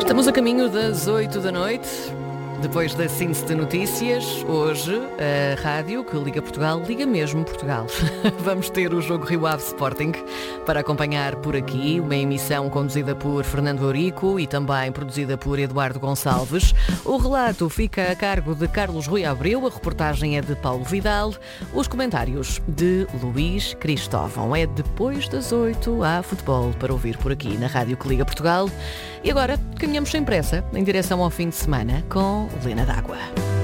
Estamos a caminho das 8 da noite. Depois da síntese de notícias, hoje a rádio que liga Portugal, liga mesmo Portugal. Vamos ter o jogo Rio Ave Sporting para acompanhar por aqui, uma emissão conduzida por Fernando Eurico e também produzida por Eduardo Gonçalves. O relato fica a cargo de Carlos Rui Abreu, a reportagem é de Paulo Vidal, os comentários de Luís Cristóvão. É depois das 8, há futebol para ouvir por aqui na rádio que liga Portugal. E agora caminhamos sem pressa em direção ao fim de semana com Lena d'Água.